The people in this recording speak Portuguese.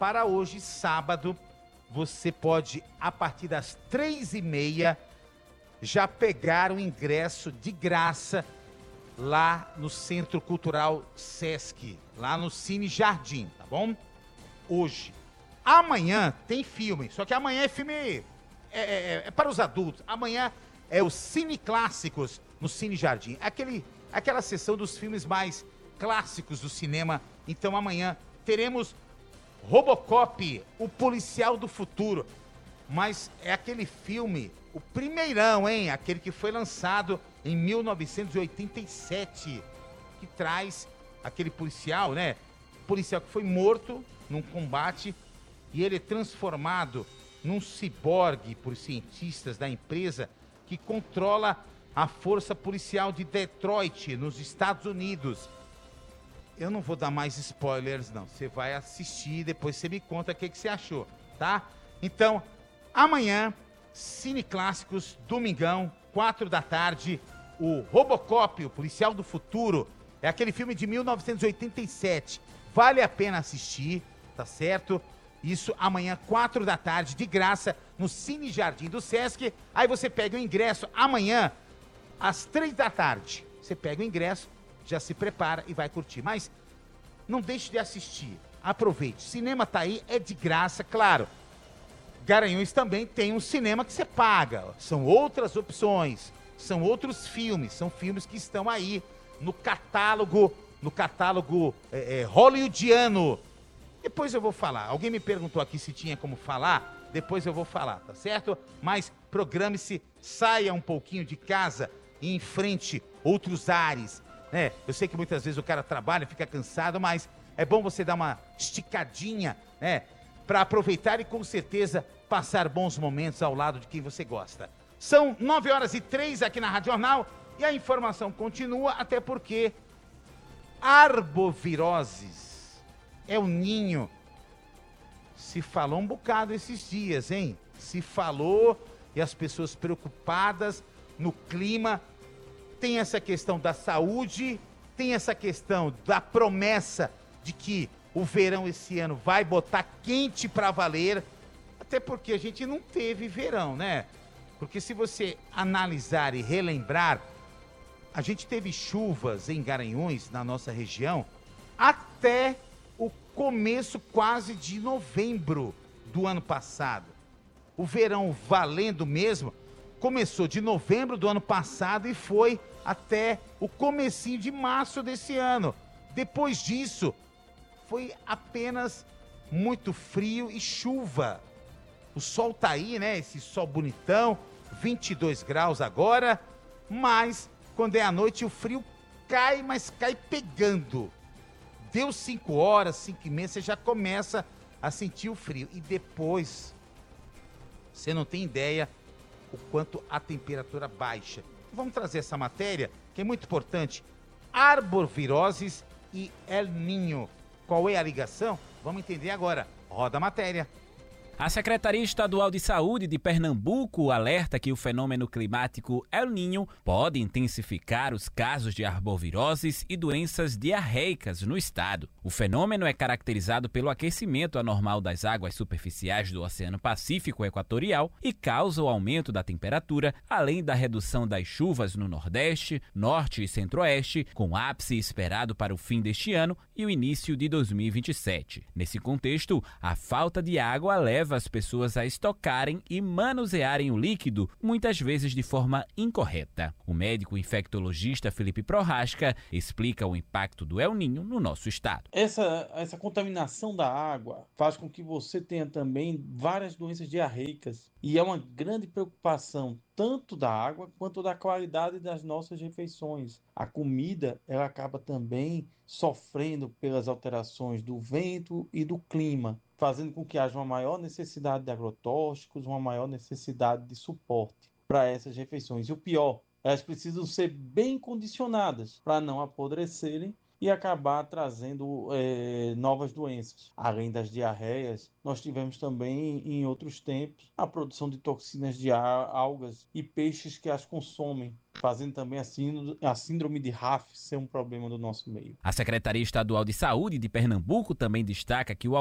para hoje, sábado, você pode, a partir das 3h30, já pegar o ingresso de graça lá no Centro Cultural Sesc, lá no Cine Jardim, tá bom? Hoje. Amanhã tem filme, só que amanhã é filme para os adultos. Amanhã é o Cine Clássicos no Cine Jardim. Aquela sessão dos filmes mais clássicos do cinema. Então amanhã teremos Robocop, o Policial do Futuro. Mas é aquele filme, o primeirão, hein? Aquele que foi lançado em 1987, que traz aquele policial, né? Policial que foi morto num combate e ele é transformado num ciborgue por cientistas da empresa que controla a força policial de Detroit, nos Estados Unidos. Eu não vou dar mais spoilers, não. Você vai assistir e depois você me conta o que você achou, tá? Então, amanhã, Cine Clássicos, domingão, 16h, o Robocop, o Policial do Futuro. É aquele filme de 1987. Vale a pena assistir, tá certo? Isso amanhã, 16h, de graça, no Cine Jardim do Sesc. Aí você pega o ingresso amanhã, às 15h. Você pega o ingresso, já se prepara e vai curtir. Mas não deixe de assistir. Aproveite. Cinema tá aí, é de graça, claro. Garanhuns também tem um cinema que você paga. São outras opções. São outros filmes. São filmes que estão aí no catálogo hollywoodiano. Depois eu vou falar. Alguém me perguntou aqui se tinha como falar. Depois eu vou falar, tá certo? Mas programe-se, saia um pouquinho de casa e enfrente outros ares, né? Eu sei que muitas vezes o cara trabalha, fica cansado, mas é bom você dar uma esticadinha, né? Para aproveitar e com certeza passar bons momentos ao lado de quem você gosta. São 9h03 aqui na Rádio Jornal e a informação continua, até porque arboviroses é o ninho. Se falou um bocado esses dias, hein? Se falou e as pessoas preocupadas no clima. Tem essa questão da saúde, tem essa questão da promessa de que o verão esse ano vai botar quente pra valer, até porque a gente não teve verão, né? Porque se você analisar e relembrar, a gente teve chuvas em Garanhuns, na nossa região, até o começo quase de novembro do ano passado. O verão valendo mesmo começou de novembro do ano passado e foi até o comecinho de março desse ano. Depois disso, foi apenas muito frio e chuva. O sol tá aí, né? Esse sol bonitão, 22 graus agora, mas quando é à noite o frio cai, mas cai pegando. Deu 5 horas, 5h30, você já começa a sentir o frio. E depois, você não tem ideia o quanto a temperatura baixa. Vamos trazer essa matéria, que é muito importante. Arboviroses e El Niño. Qual é a ligação? Vamos entender agora. Roda a matéria. A Secretaria Estadual de Saúde de Pernambuco alerta que o fenômeno climático El Niño pode intensificar os casos de arboviroses e doenças diarreicas no estado. O fenômeno é caracterizado pelo aquecimento anormal das águas superficiais do Oceano Pacífico Equatorial e causa o aumento da temperatura, além da redução das chuvas no Nordeste, Norte e Centro-Oeste, com ápice esperado para o fim deste ano e o início de 2027. Nesse contexto, a falta de água leva as pessoas a estocarem e manusearem o líquido, muitas vezes de forma incorreta. O médico infectologista Felipe Prohaska explica o impacto do El Niño no nosso estado. Essa contaminação da água faz com que você tenha também várias doenças diarreicas e é uma grande preocupação tanto da água quanto da qualidade das nossas refeições. A comida, ela acaba também sofrendo pelas alterações do vento e do clima, fazendo com que haja uma maior necessidade de agrotóxicos, uma maior necessidade de suporte para essas refeições. E o pior, elas precisam ser bem condicionadas para não apodrecerem e acabar trazendo novas doenças. Além das diarreias, nós tivemos também, em outros tempos, a produção de toxinas de algas e peixes que as consomem, fazendo também a síndrome de RAF ser um problema do nosso meio. A Secretaria Estadual de Saúde de Pernambuco também destaca que o